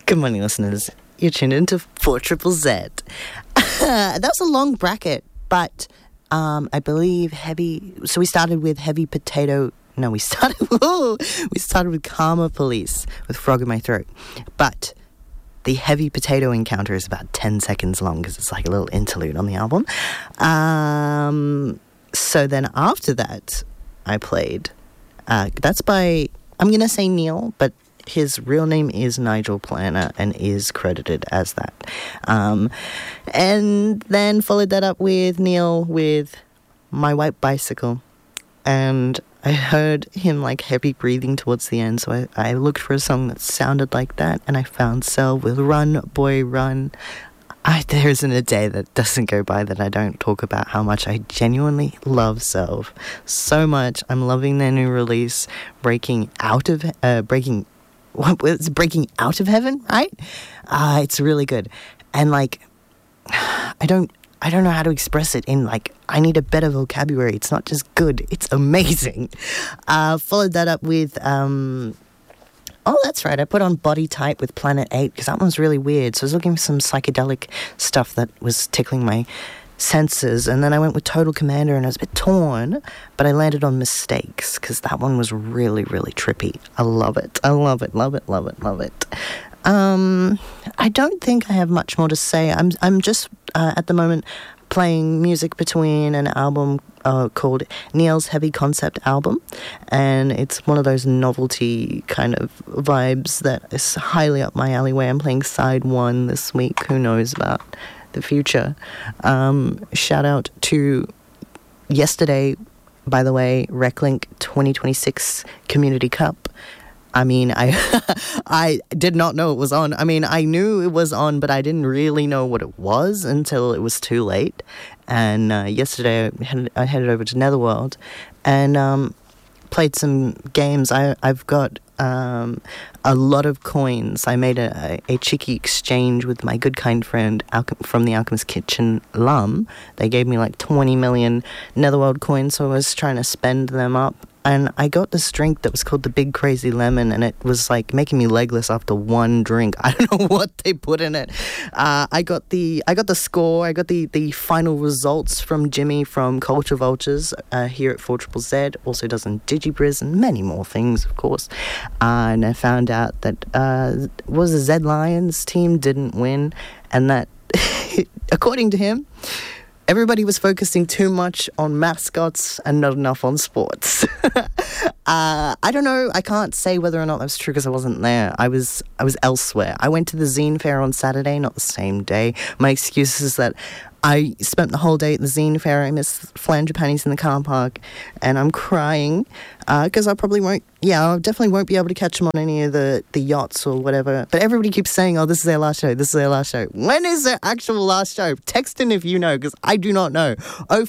Good morning, listeners. You're tuned into 4 Triple Z. That was a long bracket, but I believe heavy... So we started with Heavy Potato... No, we started with Karma Police with Frog in My Throat. But the Heavy Potato encounter is about 10 seconds long because it's like a little interlude on the album. So then after that, I played... that's by... I'm going to say Neil, but his real name is Nigel Planner and is credited as that. And then followed that up with Neil with My White Bicycle. And I heard him like heavy breathing towards the end, so I looked for a song that sounded like that, and I found Selv with Run, Boy, Run. There isn't a day that doesn't go by that I don't talk about how much I genuinely love Selv so much. I'm loving their new release, Breaking Out of Heaven, right? It's really good. And like, I don't know how to express it in like, I need a better vocabulary. It's not just good, it's amazing. Followed that up with oh, that's right, I put on Body Type with Planet 8 because that one's really weird. So I was looking for some psychedelic stuff that was tickling my senses, and then I went with Total Commander, and I was a bit torn, but I landed on Mistakes because that one was really, really trippy. I love it. I love it, love it, love it, love it. I don't think I have much more to say. I'm just at the moment playing music between an album called Neil's Heavy Concept Album, and it's one of those novelty kind of vibes that is highly up my alleyway. I'm playing side 1 this week. Who knows about the future? Shout out to yesterday, by the way, RecLink 2026 Community Cup. I mean, I did not know it was on. I mean, I knew it was on, but I didn't really know what it was until it was too late. And yesterday I headed over to Netherworld and played some games. I've got a lot of coins. I made a cheeky exchange with my good kind friend from the Alchemist Kitchen, Lum. They gave me like 20 million Netherworld coins, so I was trying to spend them up. And I got this drink that was called the Big Crazy Lemon, and it was like making me legless after one drink. I don't know what they put in it. I got the score. I got the final results from Jimmy from Culture Vultures here at 4 Triple Z. Also does in Digibriz and many more things, of course. And I found out that was the Z Lions team didn't win, and that according to him, everybody was focusing too much on mascots and not enough on sports. I don't know. I can't say whether or not that was true because I wasn't there. I was elsewhere. I went to the Zine Fair on Saturday, not the same day. My excuse is that I spent the whole day at the Zine Fair. I missed Flangipanis in the car park, and I'm crying because I definitely won't be able to catch them on any of the yachts or whatever. But everybody keeps saying, oh, this is their last show, this is their last show. When is their actual last show? Text in if you know, because I do not know.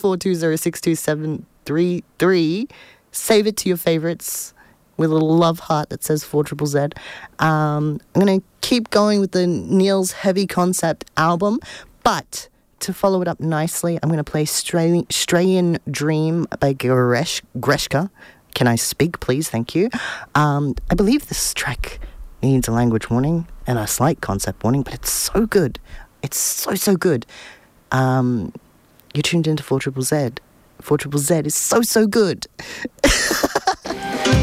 0420627333. Save it to your favorites with a little love heart that says 4 Triple Z. I'm going to keep going with the Neil's Heavy Concept album, but to follow it up nicely, I'm going to play Strayan Dream by Greshka. Can I speak, please? Thank you. I believe this track needs a language warning and a slight concept warning, but it's so good. It's so good. You're tuned into 4 Triple Z. 4 Triple Z is so good.